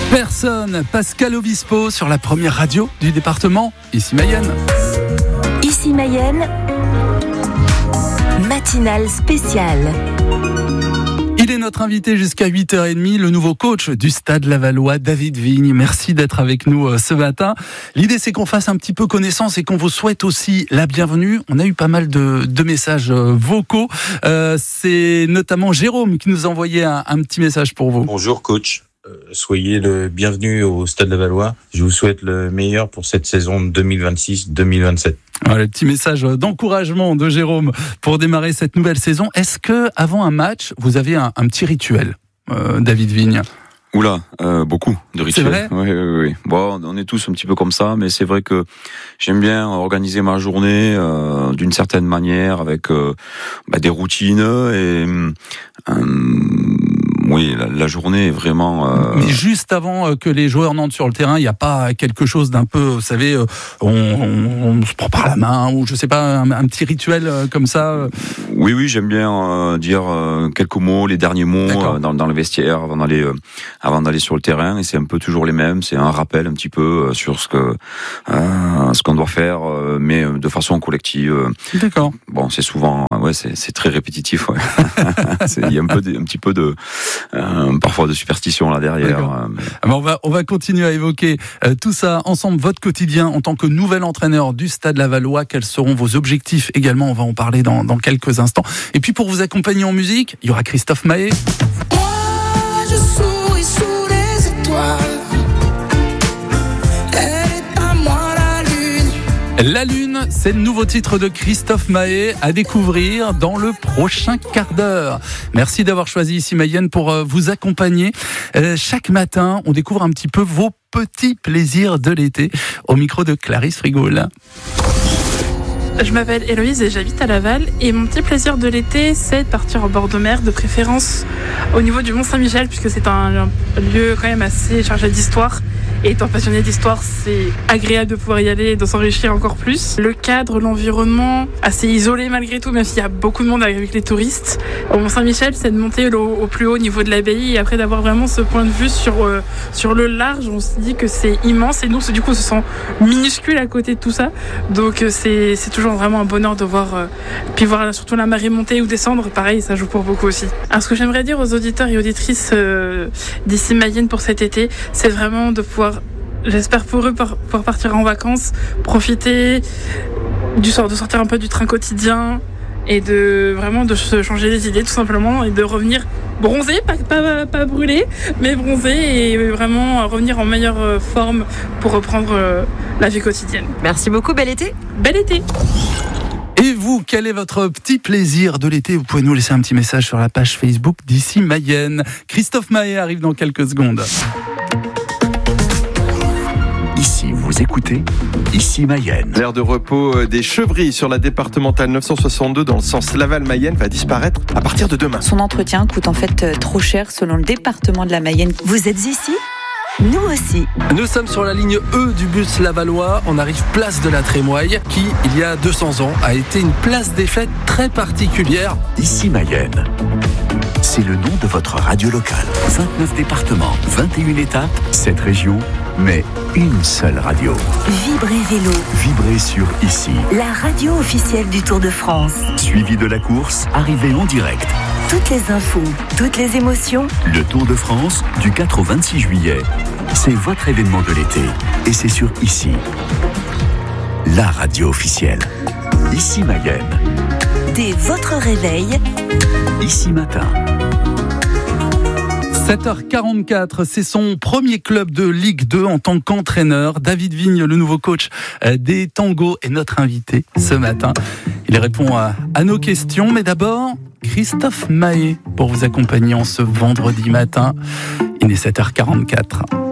Personne, Pascal Obispo sur la première radio du département, ici Mayenne. Ici Mayenne, matinale spéciale. Il est notre invité jusqu'à 8h30, le nouveau coach du Stade Lavallois, David Vigne. Merci d'être avec nous ce matin. L'idée, c'est qu'on fasse un petit peu connaissance et qu'on vous souhaite aussi la bienvenue. On a eu pas mal de messages vocaux. C'est notamment Jérôme qui nous a envoyé un petit message pour vous. Bonjour coach, soyez le bienvenu au Stade Lavallois. Je vous souhaite le meilleur pour cette saison 2026-2027. Voilà, le petit message d'encouragement de Jérôme pour démarrer cette nouvelle saison. Est-ce que avant un match, vous avez un petit rituel, David Vigne ? Oula, beaucoup de rituels. C'est vrai ? Oui. Bon, on est tous un petit peu comme ça, mais c'est vrai que j'aime bien organiser ma journée d'une certaine manière avec des routines et oui, la journée est vraiment... Mais juste avant que les joueurs n'entrent sur le terrain, il n'y a pas quelque chose d'un peu, vous savez, on se prend par la main, ou je sais pas, un petit rituel comme ça Oui, j'aime bien dire quelques mots, les derniers mots dans le vestiaire avant d'aller sur le terrain, et c'est un peu toujours les mêmes, c'est un rappel un petit peu sur ce qu'on doit faire, mais de façon collective. D'accord. Bon, c'est souvent, c'est très répétitif, ouais. Il y a un petit peu de parfois de superstition là derrière. On va continuer à évoquer tout ça ensemble, votre quotidien en tant que nouvel entraîneur du Stade Lavallois. Quels seront vos objectifs également? On va en parler dans quelques instants. Et puis pour vous accompagner en musique, il y aura Christophe Maé. Je souris sous les étoiles. La Lune, c'est le nouveau titre de Christophe Maé à découvrir dans le prochain quart d'heure. Merci d'avoir choisi ici Mayenne pour vous accompagner. Chaque matin, on découvre un petit peu vos petits plaisirs de l'été au micro de Clarisse Frigoul. Je m'appelle Héloïse et j'habite à Laval, et mon petit plaisir de l'été, c'est de partir en bord de mer, de préférence au niveau du Mont-Saint-Michel, puisque c'est un lieu quand même assez chargé d'histoire. Et étant passionné d'histoire, c'est agréable de pouvoir y aller et de s'enrichir encore plus. Le cadre, l'environnement, assez isolé malgré tout, même s'il y a beaucoup de monde avec les touristes. Au Mont-Saint-Michel, c'est de monter au plus haut niveau de l'abbaye, et après d'avoir vraiment ce point de vue sur le large, on se dit que c'est immense, et nous, du coup, on se sent minuscule à côté de tout ça. Donc c'est toujours vraiment un bonheur de voir, puis voir surtout la marée monter ou descendre, pareil, ça joue pour beaucoup aussi. Alors ce que j'aimerais dire aux auditeurs et auditrices d'ici Mayenne pour cet été, c'est vraiment de pouvoir, j'espère pour eux, pouvoir partir en vacances, profiter de sortir un peu du train quotidien et de se changer les idées tout simplement, et de revenir bronzé, pas brûlé, mais bronzé, et vraiment revenir en meilleure forme pour reprendre la vie quotidienne. Merci beaucoup, bel été. Bel été. Et vous, quel est votre petit plaisir de l'été? Vous pouvez nous laisser un petit message sur la page Facebook d'ici Mayenne. Christophe Maé arrive dans quelques secondes. Ici, vous écoutez Ici Mayenne. L'aire de repos des Chevrilles sur la départementale 962 dans le sens Laval-Mayenne va disparaître à partir de demain. Son entretien coûte en fait trop cher selon le département de la Mayenne. Vous êtes ici ? Nous aussi. Nous sommes sur la ligne E du bus Lavallois. On arrive place de la Trémoille, qui, il y a 200 ans, a été une place des fêtes très particulière. Ici Mayenne. C'est le nom de votre radio locale. 29 départements, 21 étapes, 7 régions, mais une seule radio. Vibrez Vélo. Vibrez sur Ici. La radio officielle du Tour de France. Suivi de la course, arrivée en direct. Toutes les infos, toutes les émotions. Le Tour de France, du 4 au 26 juillet. C'est votre événement de l'été. Et c'est sur Ici. La radio officielle. Ici Mayenne. Dès votre réveil. Ici Matin. 7h44, c'est son premier club de Ligue 2 en tant qu'entraîneur. David Vigne, le nouveau coach des Tangos, est notre invité ce matin. Il répond à nos questions, mais d'abord, Christophe Maé pour vous accompagner en ce vendredi matin. Il est 7h44.